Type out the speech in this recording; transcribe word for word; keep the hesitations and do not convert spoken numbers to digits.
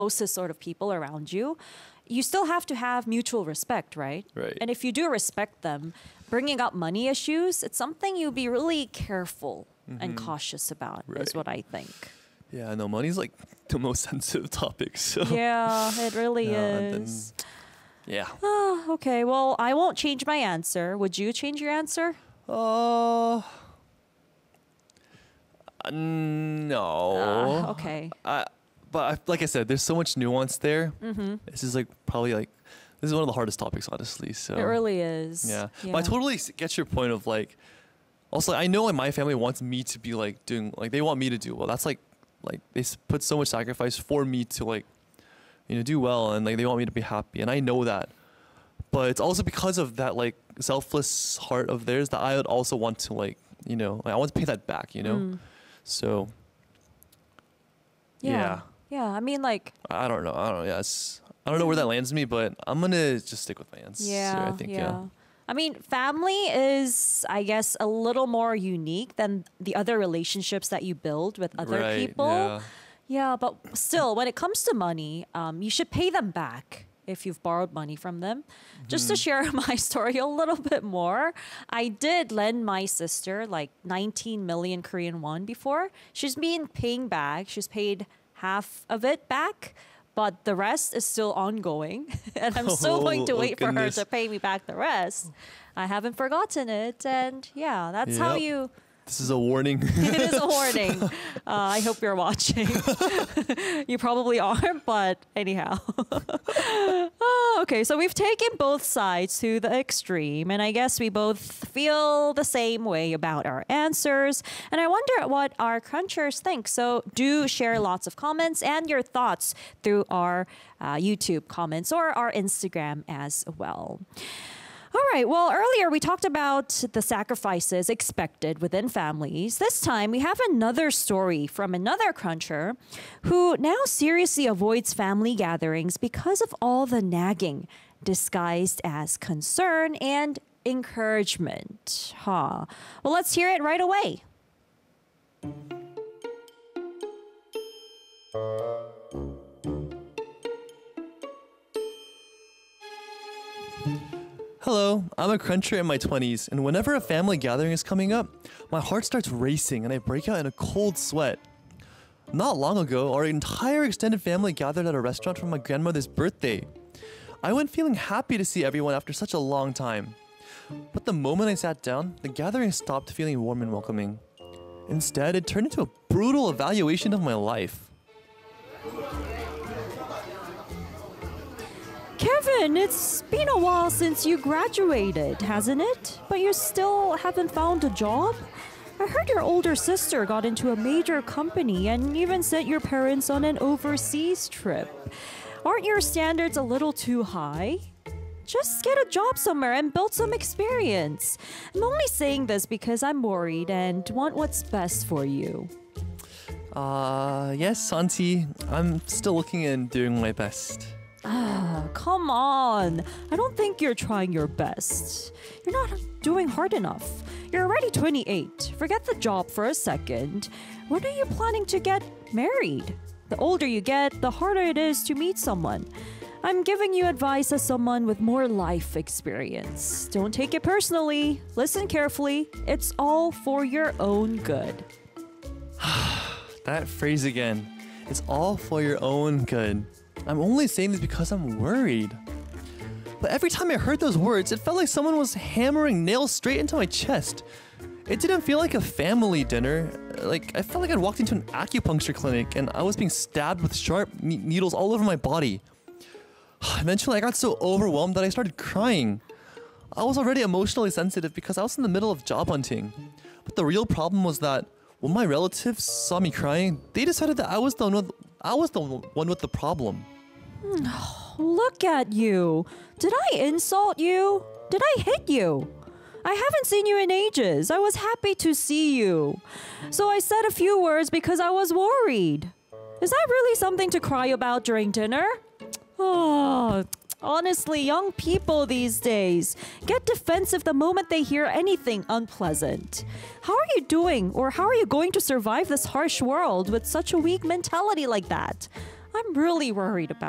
closest sort of people around you, you still have to have mutual respect, right? Right. And if you do respect them, bringing up money issues, it's something you'll be really careful and cautious about, is Right. what I think. Yeah, no, money's like the most sensitive topic. So Yeah, it really Yeah, and then- is. yeah. Oh, okay, well, I won't change my answer. Would you change your answer? Uh, no. Uh, okay. I, but I, like I said, there's so much nuance there. Mm-hmm. This is like probably like this is one of the hardest topics, honestly. So It really is. yeah. But I totally s- get your point of like. Also, I know like my family wants me to be like doing like they want me to do well. That's like like they s- put so much sacrifice for me to like, you know, do well, and like they want me to be happy, and I know that. But it's also because of that like selfless heart of theirs that I would also want to like you know like, I want to pay that back. You know. Mm. So. Yeah. yeah. Yeah, I mean, like, I don't know. I don't know. Yeah, it's, I don't know where that lands me, but I'm gonna just stick with my answer. yeah, I think. yeah. Yeah. I mean, family is, I guess, a little more unique than the other relationships that you build with other Right, people. yeah. Yeah, but still, when it comes to money, um, you should pay them back if you've borrowed money from them. Just to share my story a little bit more, I did lend my sister like nineteen million Korean won before. She's been paying back. She's paid half of it back, but the rest is still ongoing. And I'm still Oh, going to oh wait for her goodness. to pay me back the rest. I haven't forgotten it. And yeah, that's how Yep. you. This is a warning. It is a warning. Uh, I hope you're watching. You probably are, but anyhow. Oh, okay, so we've taken both sides to the extreme, and I guess we both feel the same way about our answers. And I wonder what our crunchers think. So do share lots of comments and your thoughts through our uh, YouTube comments or our Instagram as well. All right. Well, earlier we talked about the sacrifices expected within families. This time we have another story from another cruncher who now seriously avoids family gatherings because of all the nagging disguised as concern and encouragement. Huh. Well, let's hear it right away. Hello, I'm a cruncher in my twenties, and whenever a family gathering is coming up, my heart starts racing and I break out in a cold sweat. Not long ago, our entire extended family gathered at a restaurant for my grandmother's birthday. I went feeling happy to see everyone after such a long time. But the moment I sat down, the gathering stopped feeling warm and welcoming. Instead, it turned into a brutal evaluation of my life. Kevin, it's been a while since you graduated, hasn't it? But you still haven't found a job? I heard your older sister got into a major company and even sent your parents on an overseas trip. Aren't your standards a little too high? Just get a job somewhere and build some experience. I'm only saying this because I'm worried and want what's best for you. Uh, yes, Auntie, I'm still looking and doing my best. Ah, come on. I don't think you're trying your best. You're not doing hard enough. You're already twenty-eight. Forget the job for a second. When are you planning to get married? The older you get, the harder it is to meet someone. I'm giving you advice as someone with more life experience. Don't take it personally. Listen carefully. It's all for your own good. That phrase again. It's all for your own good. I'm only saying this because I'm worried. But every time I heard those words, it felt like someone was hammering nails straight into my chest. It didn't feel like a family dinner. Like, I felt like I'd walked into an acupuncture clinic and I was being stabbed with sharp ne- needles all over my body. Eventually, I got so overwhelmed that I started crying. I was already emotionally sensitive because I was in the middle of job hunting. But the real problem was that when my relatives saw me crying, they decided that I was the one with, I was the one with the problem. Look at you. Did I insult you? Did I hit you? I haven't seen you in ages. I was happy to see you. So I said a few words because I was worried. Is that really something to cry about during dinner? Oh, honestly, young people these days get defensive the moment they hear anything unpleasant. How are you doing, or how are you going to survive this harsh world with such a weak mentality like that? I'm really worried about